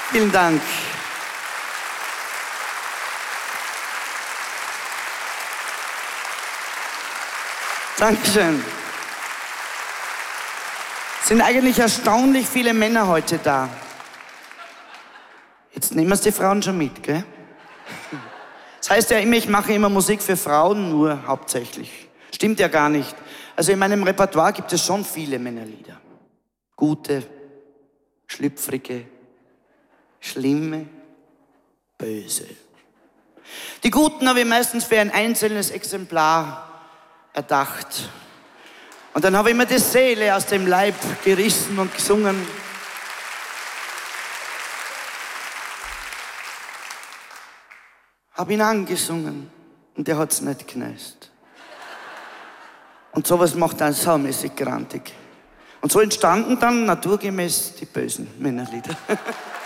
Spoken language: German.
Vielen Dank. Dankeschön. Es sind eigentlich erstaunlich viele Männer heute da. Jetzt nehmen wir die Frauen schon mit, gell? Das heißt ja immer, ich mache immer Musik für Frauen nur hauptsächlich. Stimmt ja gar nicht. Also in meinem Repertoire gibt es schon viele Männerlieder. Gute, schlüpfrige, schlimme, böse. Die Guten habe ich meistens für ein einzelnes Exemplar erdacht. Und dann habe ich mir die Seele aus dem Leib gerissen und gesungen. Habe ihn angesungen und der hat's nicht gekneist. Und sowas macht einen saumäßig grantig. Und so entstanden dann naturgemäß die bösen Männerlieder.